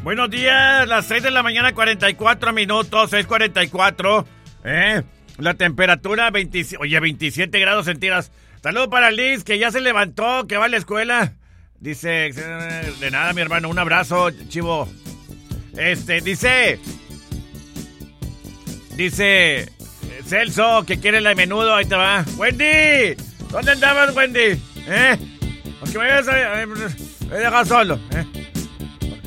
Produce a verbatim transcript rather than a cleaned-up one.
Buenos días, las seis de la mañana, cuarenta y cuatro minutos, seis cuarenta y cuatro. ¿Eh? La temperatura, veintisiete, oye, veintisiete grados centígrados. Saludos para Liz, que ya se levantó, que va a la escuela. Dice, de nada, mi hermano, un abrazo, chivo. Este, dice... Dice... Celso, que quiere la de menudo, ahí te va. Wendy, ¿dónde andabas, Wendy? ¿Eh? Porque me habías... Me he dejado solo, ¿eh?